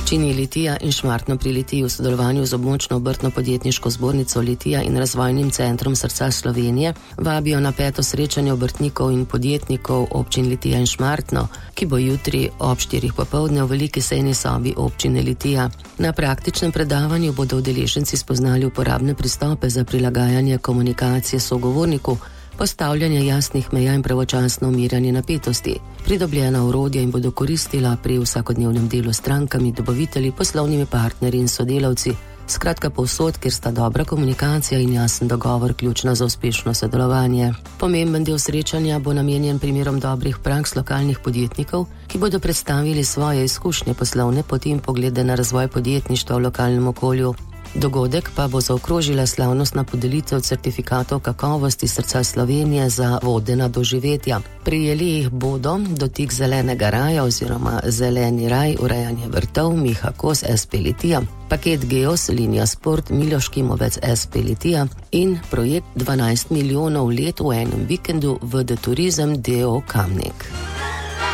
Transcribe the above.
Občini Litija in Šmartno pri Litiji v sodelovanju z območno obrtno-podjetniško zbornico Litija in razvojnim centrom Srca Slovenije vabijo na 5. srečanje obrtnikov in podjetnikov občin Litija in Šmartno, ki bo jutri ob 4 popoldne v veliki sejni sobi občine Litija. Na praktičnem predavanju bodo udeleženci spoznali uporabne pristope za prilagajanje komunikacije sogovorniku, postavljanje jasnih meja in pravočasno umirjanje napetosti. Pridobljena orodja jim bodo koristila pri vsakodnevnem delu s strankami, dobavitelji, poslovnimi partnerji in sodelavci. Skratka povsod, kjer sta dobra komunikacija in jasen dogovor ključna za uspešno sodelovanje. Pomemben del srečanja bo namenjen primerom dobrih praks lokalnih podjetnikov, ki bodo predstavili svoje izkušnje, poslovne poti in poglede na razvoj podjetništva v lokalnem okolju. Dogodek pa bo zaokrožila slavnostna podelitev certifikatov kakovosti Srca Slovenije za vodena doživetja. Prijeli jih bodo Dotik zelenega raja oziroma Zeleni raj, urejanje vrtov Miha Kos SP Litija, paket Geos, linija Sport Miloš Kimovec SP Litija in projekt 12 milijonov let v enem vikendu VD Turizem DO Kamnik.